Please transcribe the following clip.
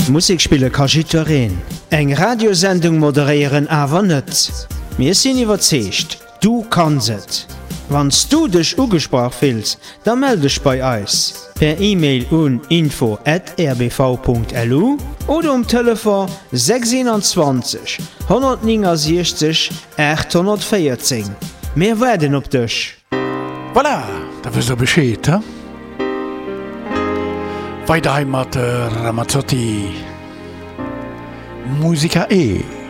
Musikspiele Kajitorin. Eng Radiosendung moderieren awer net. Mir sinn iwwerzecht, du kannst. Wannst du dich ugesprach willst, dann melde dich bei uns. Per E-Mail un info@rbv.lu oder Telefon 621 169 814. Wir werden op dich. Voilà, da wirst du Bescheid, ha? Weiter mit Ramazzotti. Musica E.